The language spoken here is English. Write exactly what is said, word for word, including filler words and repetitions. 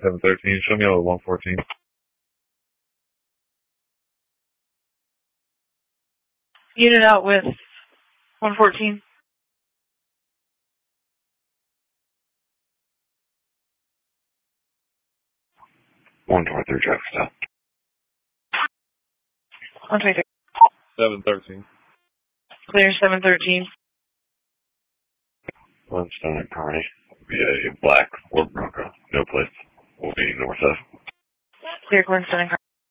seven thirteen. Show me over one fourteen. Unit out with one fourteen. one twenty-three traffic stop. one twenty-three. seven thirteen. Clear seven thirteen. Flintstone and Kearney. Be a black Ford Bronco. No place. Will be north of. Clear Flintstone and Kearney.